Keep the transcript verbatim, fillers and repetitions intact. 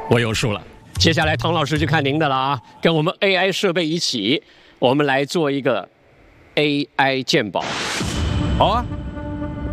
我有数了。接下来唐老师就看您的了啊，跟我们 A I 设备一起，我们来做一个 A I 鉴宝。 好啊。